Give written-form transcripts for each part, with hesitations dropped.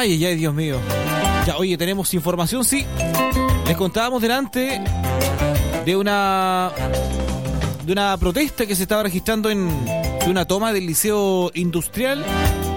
Ay, Dios mío. Ya, oye, tenemos información, sí. Les contábamos delante de una protesta que se estaba registrando de una toma del Liceo Industrial.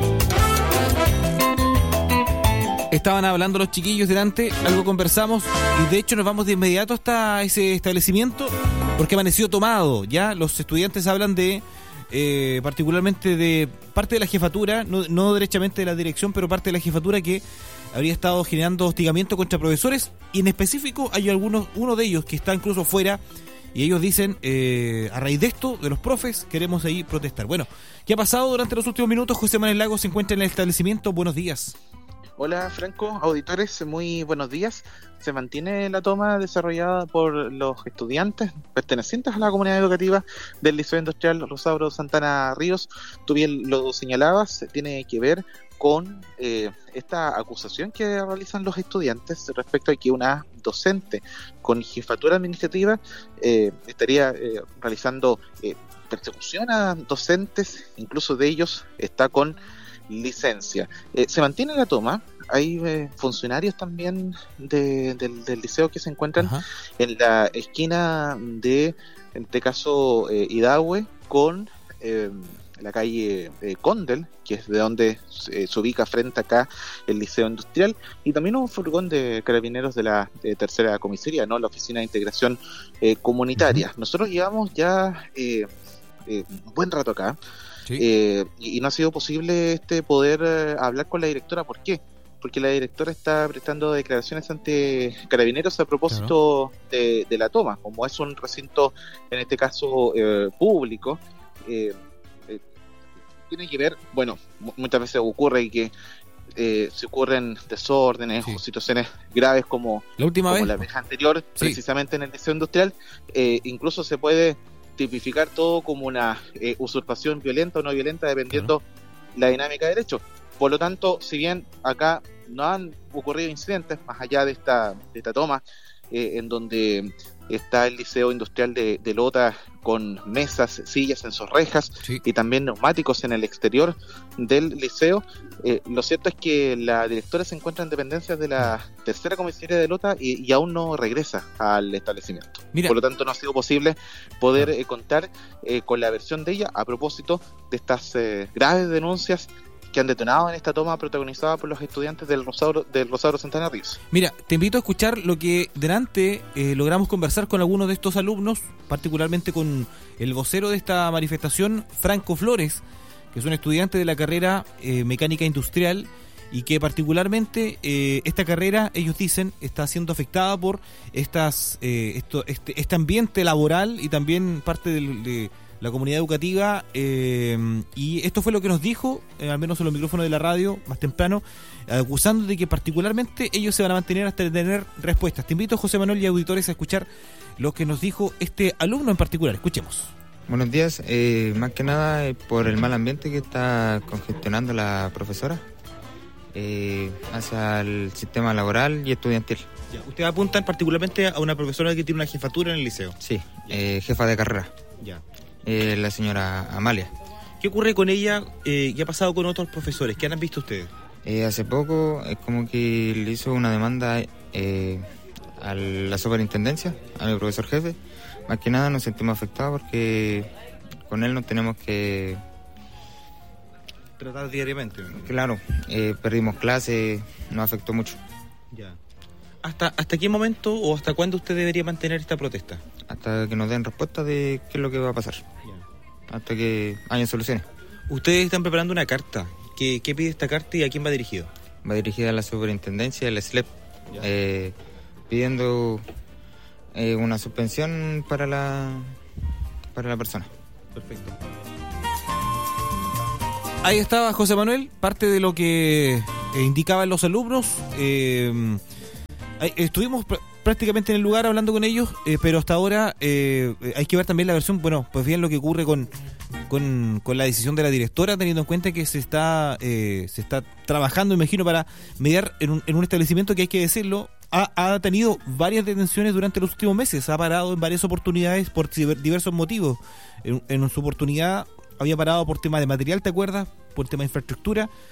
Estaban hablando los chiquillos delante, algo conversamos y de hecho nos vamos de inmediato hasta ese establecimiento porque amaneció tomado. Ya los estudiantes hablan de particularmente de parte de la jefatura, no derechamente de la dirección, pero parte de la jefatura que habría estado generando hostigamiento contra profesores, y en específico hay uno de ellos que está incluso fuera, y ellos dicen, a raíz de esto, de los profes, queremos ahí protestar. Bueno, ¿qué ha pasado durante los últimos minutos? José Manuel Lagos se encuentra en el establecimiento. Buenos días. Hola Franco, auditores, muy buenos días. Se mantiene la toma desarrollada por los estudiantes pertenecientes a la comunidad educativa del Liceo Industrial Rosauro Santana Ríos. Tú bien lo señalabas, tiene que ver con esta acusación que realizan los estudiantes respecto a que una docente con jefatura administrativa estaría realizando persecución a docentes, incluso de ellos está con licencia. Se mantiene la toma. Hay funcionarios también del liceo que se encuentran en la esquina de, en este caso, Idahue con la calle Condel, que es de donde se ubica frente acá el Liceo Industrial, y también un furgón de carabineros de la tercera comisaría, ¿no? La Oficina de Integración Comunitaria. Nosotros llevamos ya un buen rato acá. Sí. Y no ha sido posible poder hablar con la directora. ¿Por qué? Porque la directora está prestando declaraciones ante carabineros a propósito de la toma. Como es un recinto, en este caso, público, tiene que ver, bueno, muchas veces ocurre que se ocurren desórdenes o situaciones graves como la vez anterior, precisamente en el Liceo Industrial. Incluso se puede tipificar todo como una usurpación violenta o no violenta, dependiendo la dinámica del hecho. Por lo tanto, si bien acá no han ocurrido incidentes más allá de esta toma, en donde está el Liceo Industrial de Lota con mesas, sillas en sus rejas y también neumáticos en el exterior del liceo, lo cierto es que la directora se encuentra en dependencias de la tercera comisaría de Lota y aún no regresa al establecimiento. Por lo tanto, no ha sido posible poder contar con la versión de ella a propósito de estas graves denuncias que han detonado en esta toma protagonizada por los estudiantes del Rosauro Santana Ríos. Mira, te invito a escuchar lo que delante logramos conversar con algunos de estos alumnos, particularmente con el vocero de esta manifestación, Franco Flores, que es un estudiante de la carrera Mecánica Industrial, y que particularmente esta carrera, ellos dicen, está siendo afectada por este ambiente laboral y también parte de la comunidad educativa, y esto fue lo que nos dijo, al menos en los micrófonos de la radio más temprano, acusando de que particularmente ellos se van a mantener hasta tener respuestas. Te invito, José Manuel y auditores, a escuchar lo que nos dijo este alumno en particular. Escuchemos. Buenos días. Más que nada por el mal ambiente que está congestionando la profesora hacia el sistema laboral y estudiantil. Ya, ustedes apuntan particularmente a una profesora que tiene una jefatura en el liceo. Sí, jefa de carrera. Ya. La señora Amalia. ¿Qué ocurre con ella? ¿Qué ha pasado con otros profesores? ¿Qué han visto ustedes? Hace poco es como que le hizo una demanda a la superintendencia, a mi profesor jefe. Más que nada nos sentimos afectados porque con él nos tenemos que tratar diariamente, ¿no? Claro, perdimos clases, nos afectó mucho. Ya. ¿Hasta qué momento o hasta cuándo usted debería mantener esta protesta? Hasta que nos den respuesta de qué es lo que va a pasar. Hasta que haya soluciones. Ustedes están preparando una carta. ¿Qué pide esta carta y a quién va dirigida? Va dirigida a la superintendencia, a la SLEP, pidiendo una suspensión para la persona. Perfecto. Ahí estaba José Manuel, parte de lo que indicaban los alumnos. Estuvimos prácticamente en el lugar hablando con ellos, pero hasta ahora hay que ver también la versión, bueno, pues bien lo que ocurre con la decisión de la directora, teniendo en cuenta que se está trabajando, imagino, para mediar en un establecimiento que, hay que decirlo, ha tenido varias detenciones durante los últimos meses, ha parado en varias oportunidades por diversos motivos. En su oportunidad había parado por tema de material, ¿te acuerdas? Por tema de infraestructura.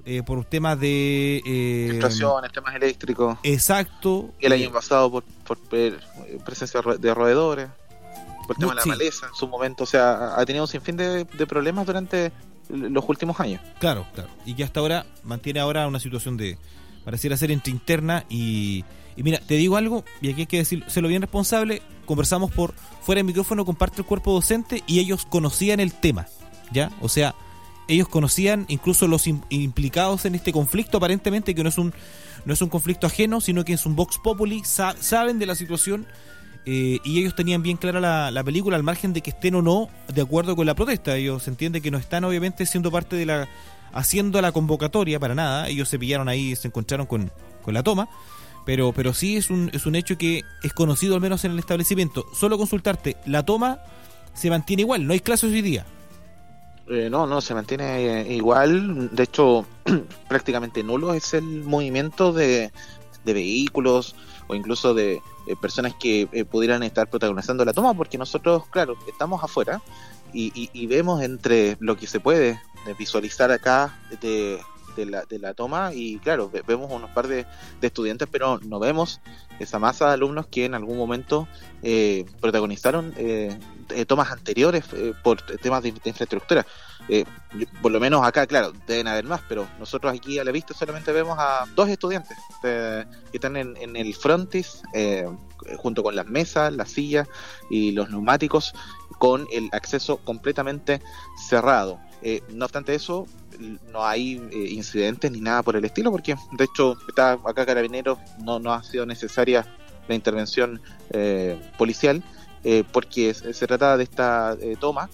por temas de Filtraciones, temas eléctricos. Exacto. Y el año pasado por presencia de roedores, por el tema de la sí. maleza en su momento. O sea, ha tenido un sinfín de problemas durante los últimos años. Claro. Y que hasta ahora mantiene ahora una situación de, pareciera ser entre interna y mira, te digo algo, y aquí hay que decirlo bien responsable, conversamos por fuera del micrófono con parte del cuerpo docente y ellos conocían el tema, ¿ya? O sea, ellos conocían incluso los implicados en este conflicto, aparentemente que no es un conflicto ajeno, sino que es un vox populi, saben de la situación, y ellos tenían bien clara la película, al margen de que estén o no de acuerdo con la protesta. Ellos entienden que no están obviamente siendo parte de haciendo la convocatoria para nada. Ellos se pillaron ahí, se encontraron con la toma, pero sí es un hecho que es conocido al menos en el establecimiento. Solo consultarte, la toma se mantiene igual, no hay clases hoy día. No, se mantiene igual. De hecho, prácticamente nulo es el movimiento de vehículos o incluso de personas que pudieran estar protagonizando la toma, porque nosotros, claro, estamos afuera y vemos entre lo que se puede visualizar acá de la toma, y claro, vemos unos par de estudiantes, pero no vemos esa masa de alumnos que en algún momento protagonizaron tomas anteriores por temas de infraestructura. Por lo menos acá, claro, deben haber más, pero nosotros aquí a la vista solamente vemos a 2 estudiantes que están en el frontis, junto con las mesas, las sillas y los neumáticos, con el acceso completamente cerrado. No obstante eso, no hay incidentes ni nada por el estilo, porque de hecho está acá Carabineros, no ha sido necesaria la intervención policial, porque se trata de esta toma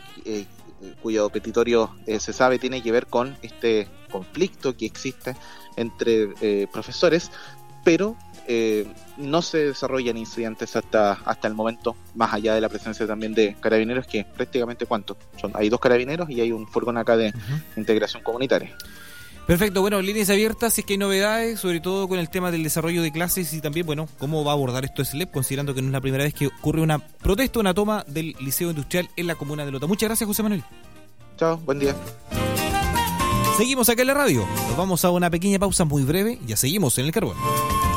cuyo petitorio se sabe tiene que ver con este conflicto que existe entre profesores, pero no se desarrollan incidentes hasta el momento, más allá de la presencia también de Carabineros, que prácticamente hay 2 Carabineros y hay un furgón acá de integración comunitaria. Perfecto, bueno, líneas abiertas, si es que hay novedades, sobre todo con el tema del desarrollo de clases y también, bueno, cómo va a abordar esto SLEP, considerando que no es la primera vez que ocurre una protesta, una toma del Liceo Industrial en la comuna de Lota. Muchas gracias, José Manuel. Chao, buen día. Seguimos acá en la radio, nos vamos a una pequeña pausa muy breve, ya seguimos en el Carbón.